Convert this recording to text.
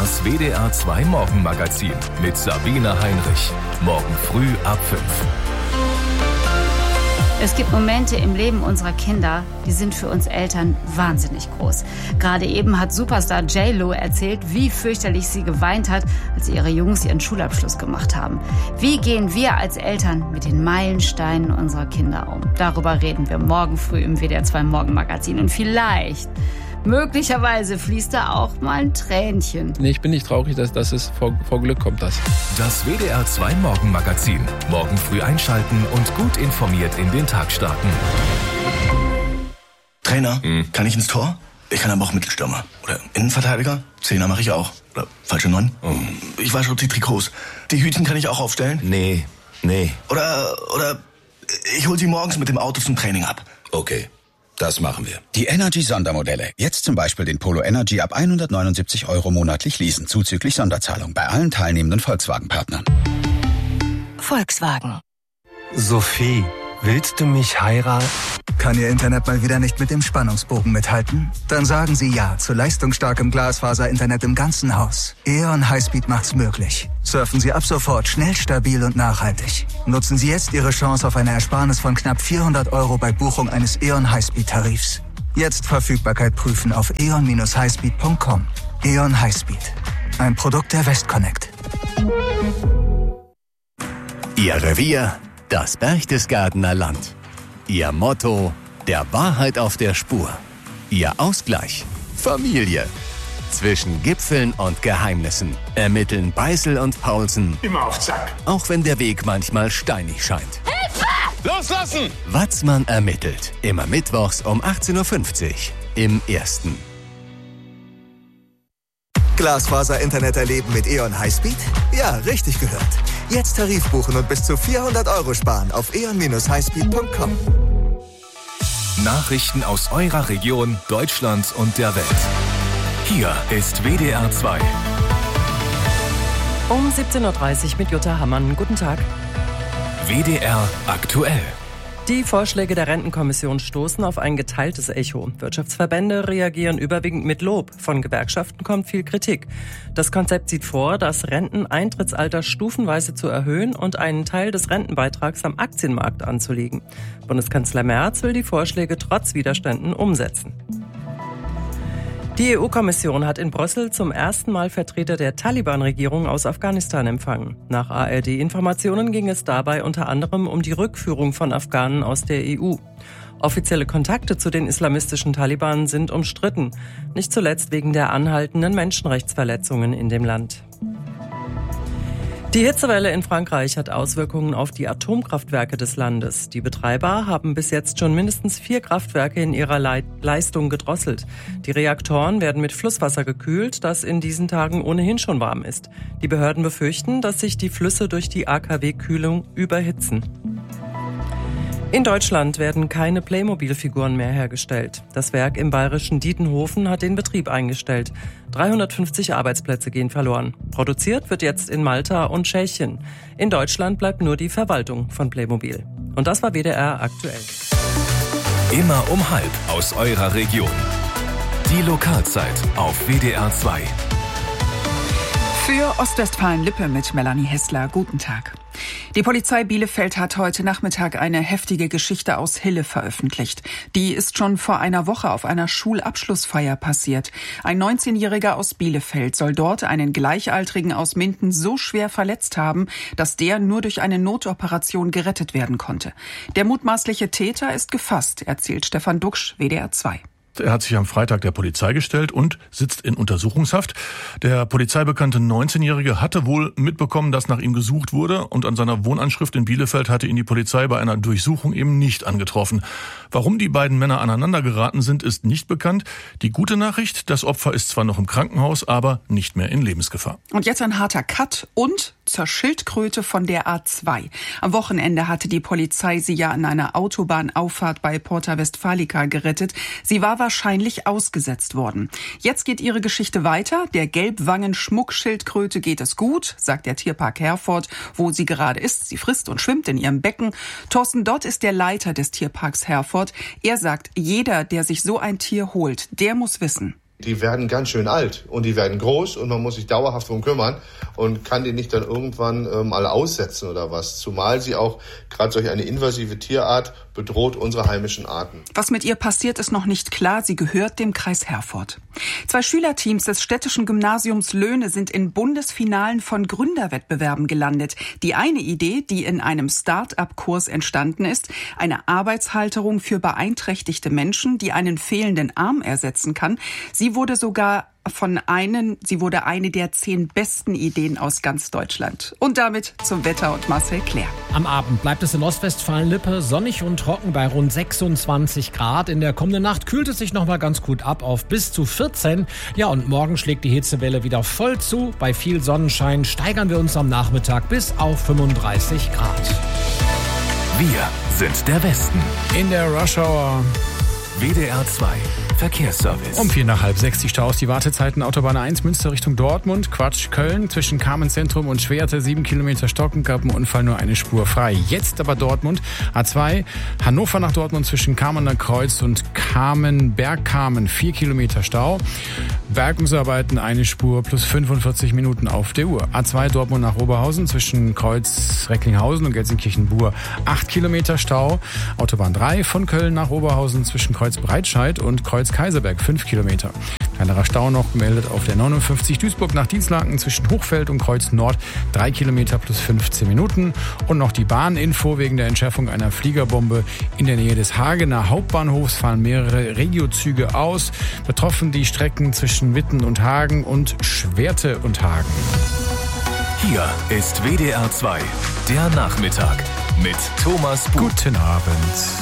Das WDR 2 Morgenmagazin mit Sabine Heinrich. Morgen früh ab 5. Es gibt Momente im Leben unserer Kinder, die sind für uns Eltern wahnsinnig groß. Gerade eben hat Superstar J.Lo erzählt, wie fürchterlich sie geweint hat, als ihre Jungs ihren Schulabschluss gemacht haben. Wie gehen wir als Eltern mit den Meilensteinen unserer Kinder um? Darüber reden wir morgen früh im WDR 2 Morgenmagazin. Und möglicherweise fließt da auch mal ein Tränchen. Nee, ich bin nicht traurig, dass es vor Glück kommt. Das WDR 2 Morgenmagazin. Morgen früh einschalten und gut informiert in den Tag starten. Trainer, kann ich ins Tor? Ich kann aber auch Mittelstürmer. Oder Innenverteidiger? Zehner mache ich auch. Oder falsche 9? Ich wasche die Trikots. Die Hütchen kann ich auch aufstellen? Nee. Oder ich hole sie morgens mit dem Auto zum Training ab. Okay. Das machen wir. Die Energy-Sondermodelle. Jetzt zum Beispiel den Polo Energy ab 179 € monatlich leasen, zuzüglich Sonderzahlung bei allen teilnehmenden Volkswagen-Partnern. Volkswagen. Sophie, willst du mich heiraten? Kann Ihr Internet mal wieder nicht mit dem Spannungsbogen mithalten? Dann sagen Sie ja zu leistungsstarkem Glasfaser-Internet im ganzen Haus. E.ON Highspeed macht's möglich. Surfen Sie ab sofort schnell, stabil und nachhaltig. Nutzen Sie jetzt Ihre Chance auf eine Ersparnis von knapp 400 € bei Buchung eines E.ON Highspeed-Tarifs. Jetzt Verfügbarkeit prüfen auf eon-highspeed.com. E.ON Highspeed. Ein Produkt der Westconnect. Ihr Revier, das Berchtesgadener Land. Ihr Motto, der Wahrheit auf der Spur. Ihr Ausgleich, Familie. Zwischen Gipfeln und Geheimnissen ermitteln Beißel und Paulsen. Immer auf Zack. Auch wenn der Weg manchmal steinig scheint. Hilfe! Loslassen! Watzmann ermittelt. Immer mittwochs um 18.50 Uhr im Ersten. Glasfaser-Internet erleben mit E.ON Highspeed? Ja, richtig gehört. Jetzt Tarif buchen und bis zu 400 € sparen auf eon-highspeed.com. Nachrichten aus eurer Region, Deutschland und der Welt. Hier ist WDR 2. Um 17.30 Uhr mit Jutta Hammann. Guten Tag. WDR aktuell. Die Vorschläge der Rentenkommission stoßen auf ein geteiltes Echo. Wirtschaftsverbände reagieren überwiegend mit Lob. Von Gewerkschaften kommt viel Kritik. Das Konzept sieht vor, das Renteneintrittsalter stufenweise zu erhöhen und einen Teil des Rentenbeitrags am Aktienmarkt anzulegen. Bundeskanzler Merz will die Vorschläge trotz Widerständen umsetzen. Die EU-Kommission hat in Brüssel zum ersten Mal Vertreter der Taliban-Regierung aus Afghanistan empfangen. Nach ARD-Informationen ging es dabei unter anderem um die Rückführung von Afghanen aus der EU. Offizielle Kontakte zu den islamistischen Taliban sind umstritten, nicht zuletzt wegen der anhaltenden Menschenrechtsverletzungen in dem Land. Die Hitzewelle in Frankreich hat Auswirkungen auf die Atomkraftwerke des Landes. Die Betreiber haben bis jetzt schon mindestens 4 Kraftwerke in ihrer Leistung gedrosselt. Die Reaktoren werden mit Flusswasser gekühlt, das in diesen Tagen ohnehin schon warm ist. Die Behörden befürchten, dass sich die Flüsse durch die AKW-Kühlung überhitzen. In Deutschland werden keine Playmobil-Figuren mehr hergestellt. Das Werk im bayerischen Dietenhofen hat den Betrieb eingestellt. 350 Arbeitsplätze gehen verloren. Produziert wird jetzt in Malta und Tschechien. In Deutschland bleibt nur die Verwaltung von Playmobil. Und das war WDR aktuell. Immer um 12:30 aus eurer Region. Die Lokalzeit auf WDR 2. Für Ostwestfalen-Lippe mit Melanie Hessler. Guten Tag. Die Polizei Bielefeld hat heute Nachmittag eine heftige Geschichte aus Hille veröffentlicht. Die ist schon vor einer Woche auf einer Schulabschlussfeier passiert. Ein 19-Jähriger aus Bielefeld soll dort einen Gleichaltrigen aus Minden so schwer verletzt haben, dass der nur durch eine Notoperation gerettet werden konnte. Der mutmaßliche Täter ist gefasst, erzählt Stefan Duxch, WDR 2. Er hat sich am Freitag der Polizei gestellt und sitzt in Untersuchungshaft. Der polizeibekannte 19-Jährige hatte wohl mitbekommen, dass nach ihm gesucht wurde, und an seiner Wohnanschrift in Bielefeld hatte ihn die Polizei bei einer Durchsuchung eben nicht angetroffen. Warum die beiden Männer aneinander geraten sind, ist nicht bekannt. Die gute Nachricht: Das Opfer ist zwar noch im Krankenhaus, aber nicht mehr in Lebensgefahr. Und jetzt ein harter Cut und zur Schildkröte von der A2. Am Wochenende hatte die Polizei sie ja an einer Autobahnauffahrt bei Porta Westfalica gerettet. Sie war wahrscheinlich ausgesetzt worden. Jetzt geht ihre Geschichte weiter. Der Gelbwangen-Schmuckschildkröte geht es gut, sagt der Tierpark Herford, wo sie gerade ist. Sie frisst und schwimmt in ihrem Becken. Thorsten Dott ist der Leiter des Tierparks Herford. Er sagt, jeder, der sich so ein Tier holt, der muss wissen: Die werden ganz schön alt und die werden groß und man muss sich dauerhaft darum kümmern und kann die nicht dann irgendwann alle aussetzen oder was. Zumal sie auch, gerade solch eine invasive Tierart, bedroht unsere heimischen Arten. Was mit ihr passiert, ist noch nicht klar. Sie gehört dem Kreis Herford. 2 Schülerteams des städtischen Gymnasiums Löhne sind in Bundesfinalen von Gründerwettbewerben gelandet. Die eine Idee, die in einem Start-up-Kurs entstanden ist, eine Arbeitshalterung für beeinträchtigte Menschen, die einen fehlenden Arm ersetzen kann. Sie wurde eine der 10 besten Ideen aus ganz Deutschland. Und damit zum Wetter und Marcel Claire. Am Abend bleibt es in Ostwestfalen-Lippe sonnig und trocken bei rund 26 Grad. In der kommenden Nacht kühlt es sich noch mal ganz gut ab auf bis zu 14. Ja, und morgen schlägt die Hitzewelle wieder voll zu. Bei viel Sonnenschein steigern wir uns am Nachmittag bis auf 35 Grad. Wir sind der Westen. In der Rush Hour. WDR 2 Verkehrsservice. Um 5:45 die Staus, die Wartezeiten Autobahn 1 Münster Richtung Dortmund, Köln zwischen Kamenz-Zentrum und Schwerte, 7 Kilometer Stocken, gab einen Unfall, nur eine Spur frei. Jetzt aber Dortmund, A2, Hannover nach Dortmund zwischen Kamener Kreuz und Bergkamen, 4 Kilometer Stau. Bergungsarbeiten, eine Spur plus 45 Minuten auf der Uhr. A2 Dortmund nach Oberhausen zwischen Kreuz Recklinghausen und Gelsenkirchen-Bur, 8 Kilometer Stau. Autobahn 3 von Köln nach Oberhausen zwischen Kreuz Breitscheid und Kreuz Kaiserberg, 5 Kilometer. Kleinerer Stau noch gemeldet auf der 59 Duisburg nach Dienstlaken zwischen Hochfeld und Kreuz Nord, 3 Kilometer plus 15 Minuten. Und noch die Bahninfo: wegen der Entschärfung einer Fliegerbombe in der Nähe des Hagener Hauptbahnhofs fallen mehrere Regiozüge aus. Betroffen die Strecken zwischen Witten und Hagen und Schwerte und Hagen. Hier ist WDR 2, der Nachmittag mit Thomas Buch. Guten Abend.